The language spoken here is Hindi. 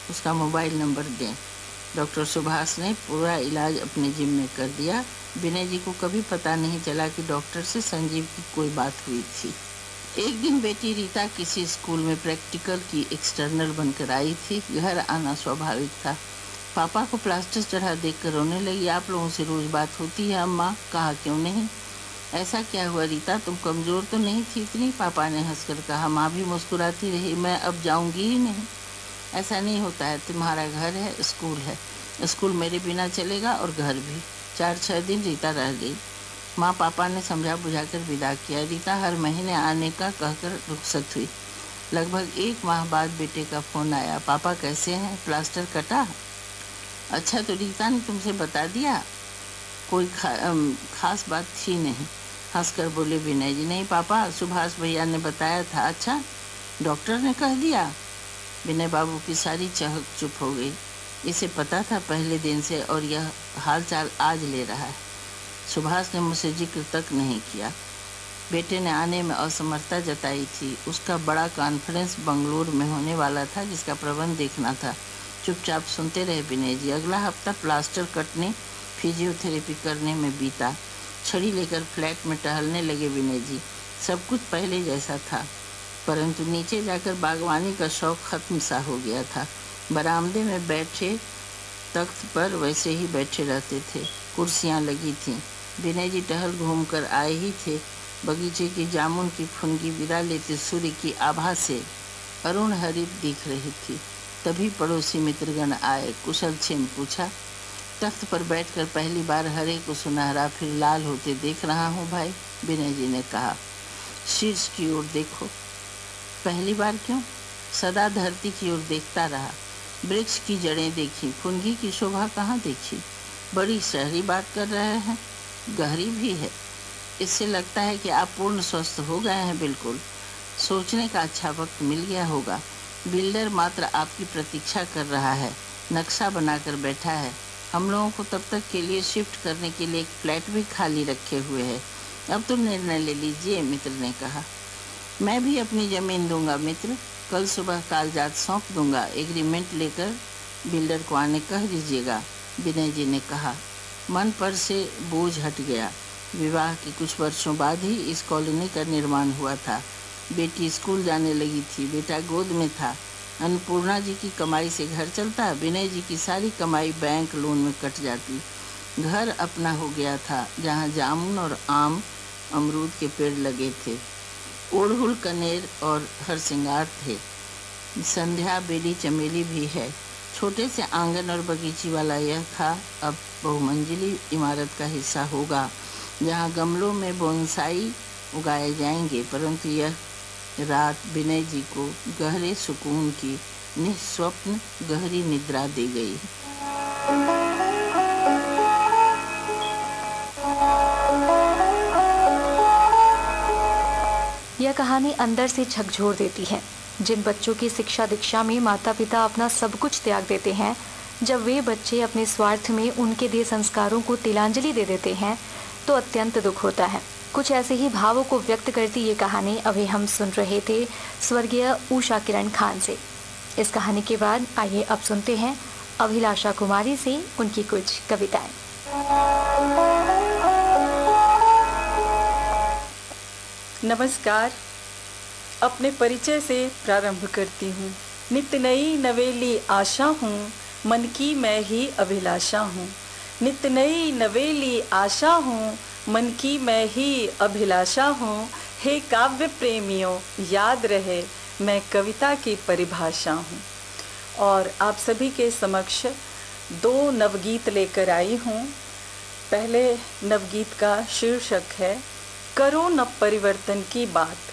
उसका मोबाइल नंबर दें। डॉक्टर सुभाष ने पूरा इलाज अपने जिम्मे कर दिया। विनय जी को कभी पता नहीं चला कि डॉक्टर से संजीव की कोई बात हुई थी। एक दिन बेटी रीता किसी स्कूल में प्रैक्टिकल की एक्सटर्नल बनकर आई थी। घर आना स्वाभाविक था। पापा को प्लास्टर चढ़ा देखकर रोने लगी। आप लोगों से रोज बात होती है अम्मा? कहा क्यों नहीं। ऐसा क्या हुआ रीता, तुम कमजोर तो नहीं थी इतनी? पापा ने हंसकर कहा। माँ भी मुस्कुराती रही। मैं अब जाऊंगी ही नहीं। ऐसा नहीं होता है, तुम्हारा घर है, स्कूल है। स्कूल मेरे बिना चलेगा और घर भी। 4-6 दिन रीता रह गई। माँ पापा ने समझा बुझाकर विदा किया। रीता हर महीने आने का कहकर रुखसत हुई। लगभग 1 माह बाद बेटे का फोन आया। पापा कैसे हैं? प्लास्टर कटा? अच्छा, तो रीता ने तुमसे बता दिया? कोई खास बात थी नहीं, हंसकर बोले विनय जी। नहीं पापा, सुभाष भैया ने बताया था। अच्छा, डॉक्टर ने कह दिया? विनय बाबू की सारी चहक चुप हो गई। इसे पता था पहले दिन से और यह हालचाल आज ले रहा है। सुभाष ने मुझसे जिक्र तक नहीं किया। बेटे ने आने में असमर्थता जताई थी। उसका बड़ा कॉन्फ्रेंस बंगलुरु में होने वाला था जिसका प्रबंध देखना था। चुपचाप सुनते रहे विनय जी। अगला हफ्ता प्लास्टर कटने, फिजियोथेरेपी करने में बीता। छड़ी लेकर फ्लैट में टहलने लगे विनय जी। सब कुछ पहले जैसा था, परंतु नीचे जाकर बागवानी का शौक खत्म सा हो गया था। बरामदे में बैठे तख्त पर वैसे ही बैठे रहते थे। कुर्सियां लगी थीं। विनय जी टहल घूम कर आए ही थे। बगीचे की जामुन की फुनगी विदा लेते सूर्य की आभा से अरुण हरित दिख रही थी। तभी पड़ोसी मित्रगण आए। कुशल छेम पूछा। तख्त पर बैठकर पहली बार हरे को सुनहरा फिर लाल होते देख रहा हूँ भाई, विनय जी ने कहा। शीर्ष की ओर देखो। पहली बार क्यों? सदा धरती की ओर देखता रहा। वृक्ष की जड़ें देखी, फुनगी की शोभा कहाँ देखी। बड़ी शहरी बात कर रहे हैं, गहरी भी है। इससे लगता है कि आप पूर्ण स्वस्थ हो गए हैं। बिल्कुल, सोचने का अच्छा वक्त मिल गया होगा। बिल्डर मात्र आपकी प्रतीक्षा कर रहा है, नक्शा बनाकर बैठा है। हम लोगों को तब तक के लिए शिफ्ट करने के लिए एक फ्लैट भी खाली रखे हुए है। अब तो निर्णय ले लीजिए, मित्र ने कहा। मैं भी अपनी जमीन दूंगा मित्र, कल सुबह कागजात सौंप दूंगा। एग्रीमेंट लेकर बिल्डर को आने कह दीजिएगा, विनय जी ने कहा। मन पर से बोझ हट गया। विवाह के कुछ वर्षों बाद ही इस कॉलोनी का निर्माण हुआ था। बेटी स्कूल जाने लगी थी, बेटा गोद में था। अन्नपूर्णा जी की कमाई से घर चलता, विनय जी की सारी कमाई बैंक लोन में कट जाती। घर अपना हो गया था, जहाँ जामुन और आम अमरूद के पेड़ लगे थे। ओढ़हुल कनेर और हरसिंगार थे। संध्या बेली चमेली भी है। छोटे से आंगन और बगीची वाला यह था अब बहुमंजिली इमारत का हिस्सा होगा, जहाँ गमलों में बोनसाई उगाए जाएंगे। परंतु यह रात विनय जी को गहरे सुकून की निस्वप्न गहरी निद्रा दे गई। यह कहानी अंदर से झकझोर देती है। जिन बच्चों की शिक्षा दीक्षा में माता पिता अपना सब कुछ त्याग देते हैं, जब वे बच्चे अपने स्वार्थ में उनके दिए संस्कारों को तिलांजलि दे देते हैं, तो अत्यंत दुख होता है। कुछ ऐसे ही भावों को व्यक्त करती ये कहानी अभी हम सुन रहे थे स्वर्गीय उषा किरण खान से। इस कहानी के बाद आइए अब सुनते हैं अभिलाषा कुमारी से उनकी कुछ कविताएं। नमस्कार। अपने परिचय से प्रारंभ करती हूँ। नित्य नई नवेली आशा हूँ, मन की मैं ही अभिलाषा हूँ। नित्य नई नवेली आशा हूँ, मन की मैं ही अभिलाषा हूँ। हे काव्य प्रेमियों, याद रहे मैं कविता की परिभाषा हूँ। और आप सभी के समक्ष 2 नवगीत लेकर आई हूँ। पहले नवगीत का शीर्षक है करो न परिवर्तन की बात।